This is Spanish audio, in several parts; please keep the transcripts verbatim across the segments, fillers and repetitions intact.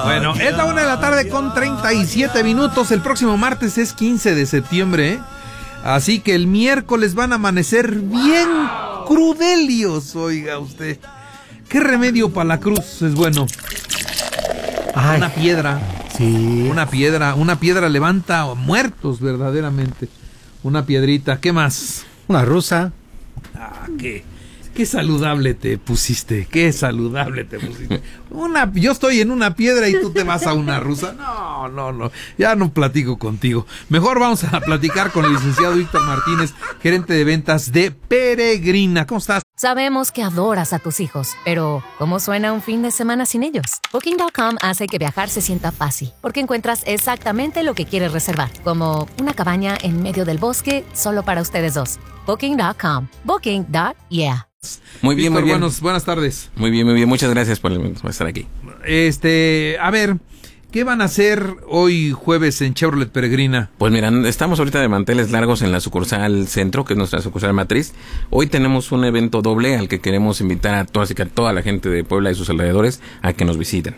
Bueno, es la una de la tarde con treinta y siete minutos. El próximo martes es quince de septiembre, ¿eh? Así que el miércoles van a amanecer bien crudelios, oiga usted. ¿Qué remedio para la cruz es bueno? Ay, una piedra. Sí. Una piedra, una piedra levanta muertos verdaderamente. Una piedrita, ¿qué más? Una rusa. Ah, qué, qué saludable te pusiste, qué saludable te pusiste. Una, yo estoy en una piedra y tú te vas a una rusa. No, no, no, ya no platico contigo. Mejor vamos a platicar con el licenciado Víctor Martínez, gerente de ventas de Peregrina. ¿Cómo estás? Sabemos que adoras a tus hijos, pero ¿cómo suena un fin de semana sin ellos? Booking punto com hace que viajar se sienta fácil, porque encuentras exactamente lo que quieres reservar, como una cabaña en medio del bosque solo para ustedes dos. Booking punto com. Booking punto yeah. Muy bien, Víctor, muy bien. Buenos, buenas tardes. Muy bien, muy bien. Muchas gracias por estar aquí. Este, a ver, ¿qué van a hacer hoy jueves en Chevrolet Peregrina? Pues mira, estamos ahorita de manteles largos en la sucursal centro, que es nuestra sucursal matriz. Hoy tenemos un evento doble al que queremos invitar a toda, a toda la gente de Puebla y sus alrededores a que nos visiten.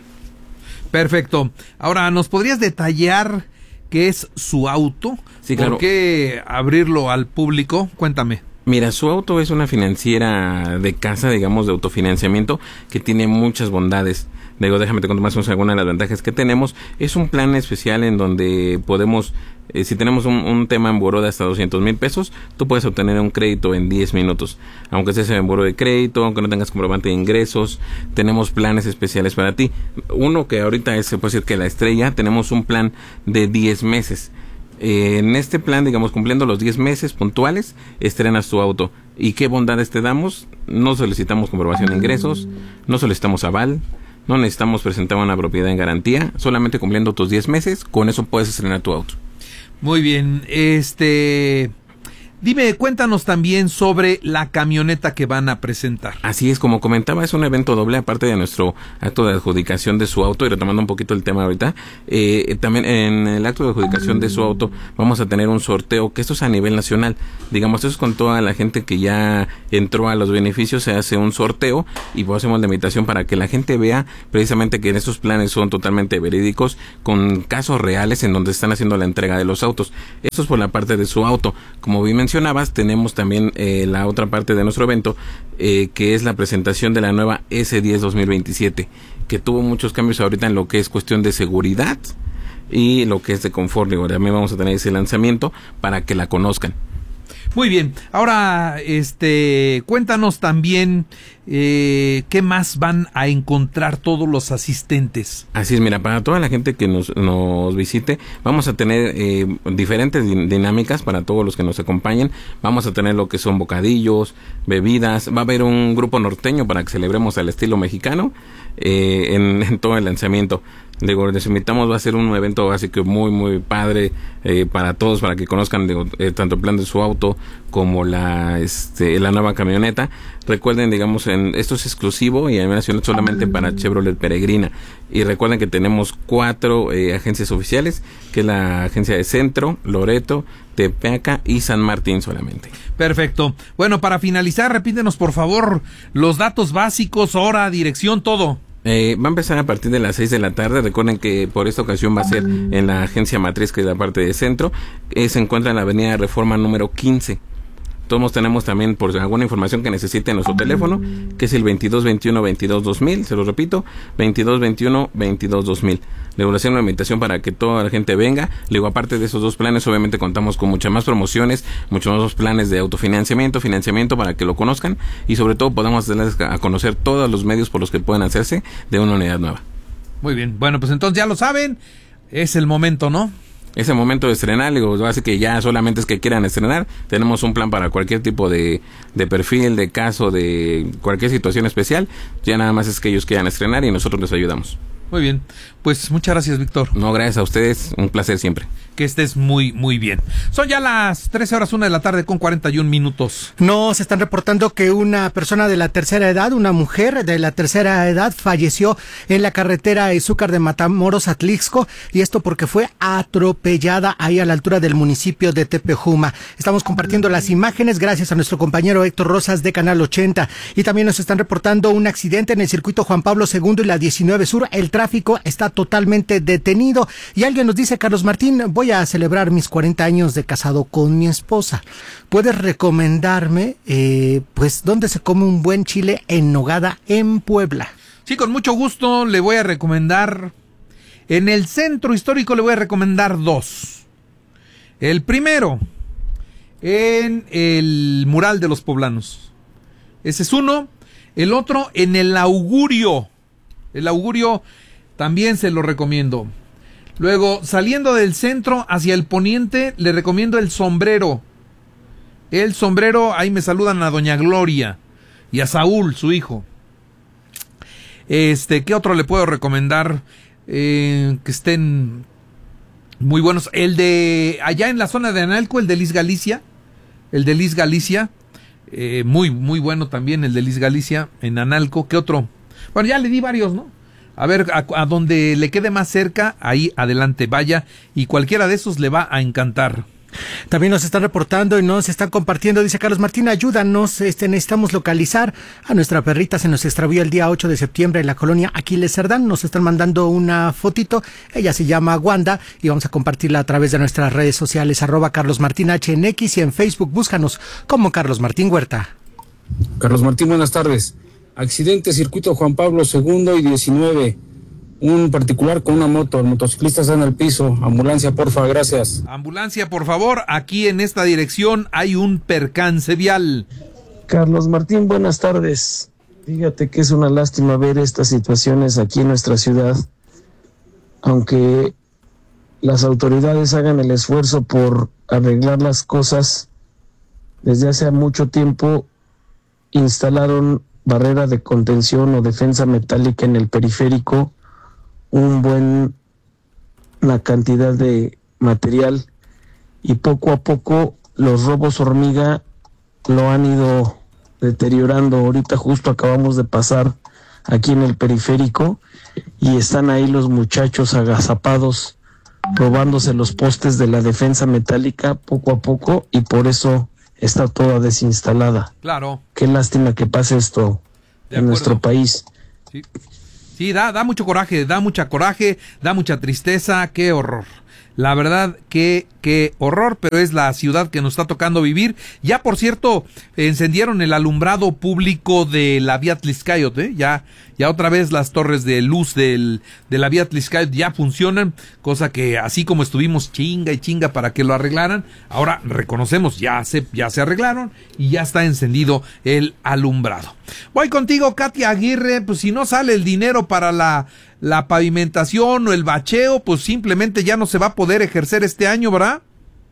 Perfecto. Ahora, ¿nos podrías detallar qué es su auto? Sí, claro. ¿Por qué abrirlo al público? Cuéntame. Mira, Su Auto es una financiera de casa, digamos, de autofinanciamiento, que tiene muchas bondades. Digo, déjame te cuento más o menos algunas de las ventajas que tenemos. Es un plan especial en donde podemos, eh, si tenemos un, un tema en buró de hasta doscientos mil pesos, tú puedes obtener un crédito en diez minutos. Aunque estés en buró de crédito, aunque no tengas comprobante de ingresos, tenemos planes especiales para ti. Uno que ahorita es, se puede decir que la estrella, tenemos un plan de diez meses. Eh, en este plan, digamos, cumpliendo los diez meses puntuales, estrenas tu auto. ¿Y qué bondades te damos? No solicitamos comprobación de ingresos, no solicitamos aval, no necesitamos presentar una propiedad en garantía. Solamente cumpliendo tus diez meses, con eso puedes estrenar tu auto. Muy bien, este... Dime, cuéntanos también sobre la camioneta que van a presentar. Así es, como comentaba, es un evento doble, aparte de nuestro acto de adjudicación de Su Auto, y retomando un poquito el tema ahorita, eh, también en el acto de adjudicación de Su Auto vamos a tener un sorteo, que esto es a nivel nacional. Digamos, eso es con toda la gente que ya entró a los beneficios, se hace un sorteo y pues hacemos la invitación para que la gente vea precisamente que en estos planes son totalmente verídicos, con casos reales en donde están haciendo la entrega de los autos. Eso es por la parte de Su Auto. Como bien mencionabas, tenemos también eh, la otra parte de nuestro evento, eh, que es la presentación de la nueva ese diez dos mil veintisiete, que tuvo muchos cambios ahorita en lo que es cuestión de seguridad y lo que es de confort. Digo, también vamos a tener ese lanzamiento para que la conozcan. Muy bien, ahora este cuéntanos también eh, qué más van a encontrar todos los asistentes. Así es, mira, para toda la gente que nos, nos visite, vamos a tener eh, diferentes dinámicas para todos los que nos acompañen. Vamos a tener lo que son bocadillos, bebidas, va a haber un grupo norteño para que celebremos al estilo mexicano eh, en, en todo el lanzamiento. Digo, les invitamos, va a ser un evento así que muy muy padre eh, para todos, para que conozcan digo, eh, tanto el plan de Su Auto como la este la nueva camioneta. Recuerden, digamos, en esto es exclusivo y además solamente para Chevrolet Peregrina. Y recuerden que tenemos cuatro eh, agencias oficiales, que es la agencia de Centro, Loreto, Tepeaca y San Martín solamente. Perfecto. Bueno, para finalizar, repítenos por favor los datos básicos, hora, dirección, todo. Eh, va a empezar a partir de las seis de la tarde. Recuerden que por esta ocasión va a ser en la agencia matriz, que es la parte de centro. Eh, se encuentra en la avenida Reforma número quince. Todos tenemos también, por alguna información que necesiten, nuestro teléfono, que es el veintidós veintiuno veintidós dos mil. Se lo repito, veintidós veintiuno veintidós dos mil. Le voy a hacer una invitación para que toda la gente venga. Luego, aparte de esos dos planes, obviamente contamos con muchas más promociones, muchos más planes de autofinanciamiento, financiamiento para que lo conozcan y sobre todo podamos darles a conocer todos los medios por los que pueden hacerse de una unidad nueva. Muy bien, bueno, pues entonces ya lo saben, es el momento, ¿no? Es el momento de estrenar, digo, así que ya solamente es que quieran estrenar. Tenemos un plan para cualquier tipo de, de perfil, de caso, de cualquier situación especial. Ya nada más es que ellos quieran estrenar y nosotros les ayudamos. Muy bien, pues muchas gracias, Víctor. No, gracias a ustedes, un placer siempre. que estés muy, muy bien. Son ya las trece horas una de la tarde con cuarenta y un minutos. Nos están reportando que una persona de la tercera edad, una mujer de la tercera edad, falleció en la carretera Izúcar de Matamoros a Tlixco, y esto porque fue atropellada ahí a la altura del municipio de Tepejuma. Estamos compartiendo las imágenes gracias a nuestro compañero Héctor Rosas de Canal ochenta. Y también nos están reportando un accidente en el circuito Juan Pablo segundo y la diecinueve Sur. El tráfico está totalmente detenido. Y alguien nos dice, Carlos Martín, voy a celebrar mis cuarenta años de casado con mi esposa. ¿Puedes recomendarme, eh, pues, dónde se come un buen chile en nogada en Puebla? Sí, con mucho gusto le voy a recomendar. En el centro histórico le voy a recomendar dos. El primero, en el Mural de los Poblanos. Ese es uno. El otro, en el Augurio. El Augurio también se lo recomiendo. Luego, saliendo del centro hacia el poniente, le recomiendo el Sombrero. El Sombrero, ahí me saludan a doña Gloria y a Saúl, su hijo. Este, ¿qué otro le puedo recomendar? Eh, que estén muy buenos. El de allá en la zona de Analco, el de Lis Galicia. El de Lis Galicia. Eh, muy, muy bueno también el de Lis Galicia en Analco. ¿Qué otro? Bueno, ya le di varios, ¿no? A ver, a, a donde le quede más cerca, ahí adelante vaya, y cualquiera de esos le va a encantar. También nos están reportando y nos están compartiendo, dice Carlos Martín, ayúdanos, este, necesitamos localizar a nuestra perrita, se nos extravió el día ocho de septiembre en la colonia Aquiles Cerdán. Nos están mandando una fotito, ella se llama Wanda y vamos a compartirla a través de nuestras redes sociales, arroba Carlos Martín H en X, y en Facebook búscanos como Carlos Martín Huerta. Carlos Martín, buenas tardes. Accidente circuito Juan Pablo segundo y diecinueve. Un particular con una moto, el motociclista está en el piso. Ambulancia, porfa, gracias. Ambulancia, por favor, aquí en esta dirección hay un percance vial. Carlos Martín, buenas tardes. Fíjate que es una lástima ver estas situaciones aquí en nuestra ciudad. Aunque las autoridades hagan el esfuerzo por arreglar las cosas, desde hace mucho tiempo instalaron barrera de contención o defensa metálica en el periférico, un buen una cantidad de material, y poco a poco los robos hormiga lo han ido deteriorando. Ahorita justo acabamos de pasar aquí en el periférico y están ahí los muchachos agazapados robándose los postes de la defensa metálica poco a poco, y por eso está toda desinstalada. Claro. Qué lástima que pase esto en nuestro país. Sí, sí da, da mucho coraje, da mucha coraje, da mucha tristeza, qué horror. La verdad, qué, qué horror, pero es la ciudad que nos está tocando vivir. Ya, por cierto, encendieron el alumbrado público de la Vía Tlixcayot, ¿eh? Ya, ya otra vez las torres de luz del, de la Vía Tlixcayot ya funcionan, cosa que así como estuvimos chinga y chinga para que lo arreglaran, ahora reconocemos, ya se, ya se arreglaron y ya está encendido el alumbrado. Voy contigo, Katia Aguirre. Pues si no sale el dinero para la... la pavimentación o el bacheo, pues simplemente ya no se va a poder ejercer este año, ¿verdad?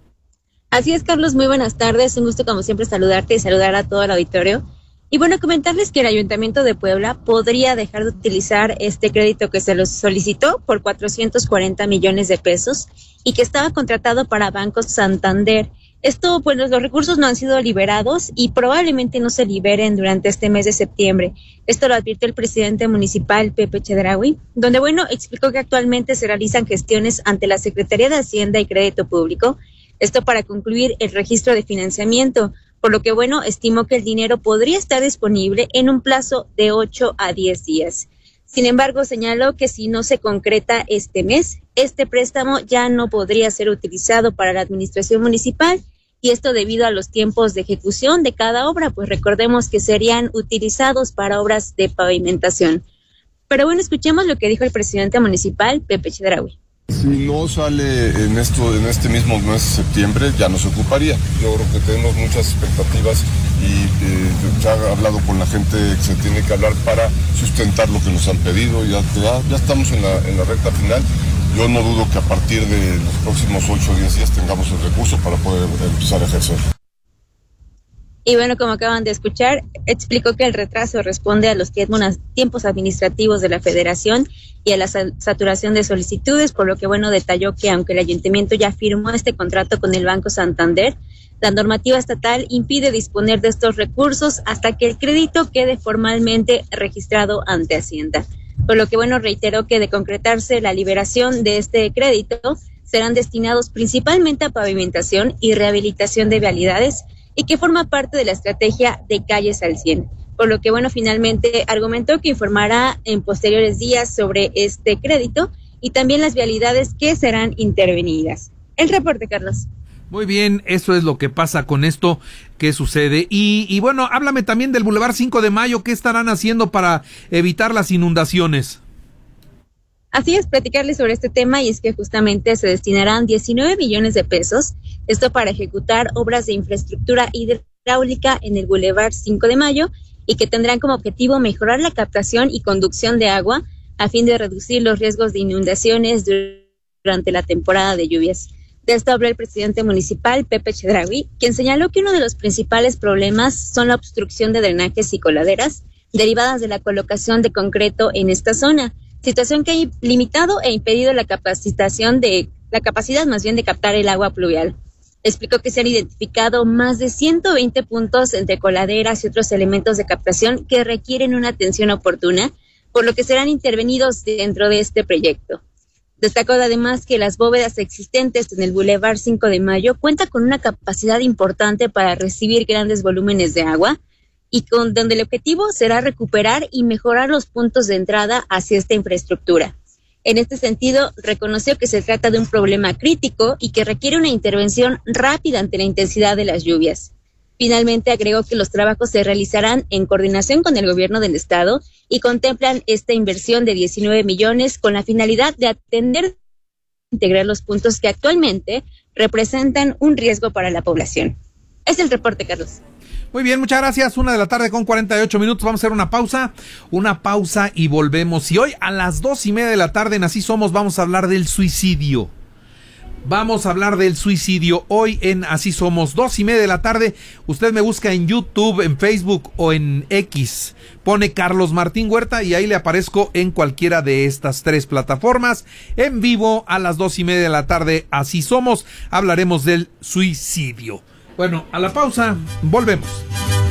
Así es, Carlos, muy buenas tardes, un gusto como siempre saludarte y saludar a todo el auditorio. Y bueno, comentarles que el Ayuntamiento de Puebla podría dejar de utilizar este crédito que se los solicitó por cuatrocientos cuarenta millones de pesos y que estaba contratado para Banco Santander. Esto, pues los recursos no han sido liberados y probablemente no se liberen durante este mes de septiembre. Esto lo advirtió el presidente municipal, Pepe Chedraui, donde, bueno, explicó que actualmente se realizan gestiones ante la Secretaría de Hacienda y Crédito Público, esto para concluir el registro de financiamiento, por lo que, bueno, estimó que el dinero podría estar disponible en un plazo de ocho a diez días. Sin embargo, señaló que si no se concreta este mes, este préstamo ya no podría ser utilizado para la administración municipal, y esto debido a los tiempos de ejecución de cada obra, pues recordemos que serían utilizados para obras de pavimentación. Pero bueno, escuchemos lo que dijo el presidente municipal, Pepe Chedraui. Si no sale en esto, en este mismo mes de septiembre, ya no se ocuparía. Yo creo que tenemos muchas expectativas y eh, se ha hablado con la gente que se tiene que hablar para sustentar lo que nos han pedido. Ya, ya, ya estamos en la, en la recta final. Yo no dudo que a partir de los próximos ocho o diez días tengamos el recurso para poder empezar a ejercer. Y bueno, como acaban de escuchar, explicó que el retraso responde a los tiempos administrativos de la Federación y a la saturación de solicitudes, por lo que bueno, detalló que aunque el ayuntamiento ya firmó este contrato con el Banco Santander, la normativa estatal impide disponer de estos recursos hasta que el crédito quede formalmente registrado ante Hacienda. Por lo que bueno, reiteró que de concretarse la liberación de este crédito, serán destinados principalmente a pavimentación y rehabilitación de vialidades, y que forma parte de la estrategia de Calles al cien. Por lo que, bueno, finalmente argumentó que informará en posteriores días sobre este crédito y también las vialidades que serán intervenidas. El reporte, Carlos. Muy bien, eso es lo que pasa con esto que sucede. Y, y bueno, háblame también del Boulevard cinco de Mayo. ¿Qué estarán haciendo para evitar las inundaciones? Así es, platicarles sobre este tema, y es que justamente se destinarán diecinueve millones de pesos, esto para ejecutar obras de infraestructura hidráulica en el Boulevard cinco de Mayo, y que tendrán como objetivo mejorar la captación y conducción de agua a fin de reducir los riesgos de inundaciones durante la temporada de lluvias. De esto habló el presidente municipal, Pepe Chedraui, quien señaló que uno de los principales problemas son la obstrucción de drenajes y coladeras derivadas de la colocación de concreto en esta zona, situación que ha limitado e impedido la capacitación de la capacidad más bien de captar el agua pluvial. Explicó que se han identificado más de ciento veinte puntos entre coladeras y otros elementos de captación que requieren una atención oportuna, por lo que serán intervenidos dentro de este proyecto. Destacó además que las bóvedas existentes en el Boulevard cinco de Mayo cuentan con una capacidad importante para recibir grandes volúmenes de agua, y con donde el objetivo será recuperar y mejorar los puntos de entrada hacia esta infraestructura. En este sentido, reconoció que se trata de un problema crítico y que requiere una intervención rápida ante la intensidad de las lluvias. Finalmente, agregó que los trabajos se realizarán en coordinación con el gobierno del estado y contemplan esta inversión de diecinueve millones con la finalidad de atender e integrar los puntos que actualmente representan un riesgo para la población. Es el reporte, Carlos. Muy bien, muchas gracias. Una de la tarde con cuarenta y ocho minutos. Vamos a hacer una pausa, una pausa y volvemos. Y hoy a las dos y media de la tarde en Así Somos vamos a hablar del suicidio. Vamos a hablar del suicidio hoy en Así Somos, dos y media de la tarde. Usted me busca en YouTube, en Facebook o en X. Pone Carlos Martín Huerta y ahí le aparezco en cualquiera de estas tres plataformas. En vivo a las dos y media de la tarde, Así Somos. Hablaremos del suicidio. Bueno, a la pausa, volvemos.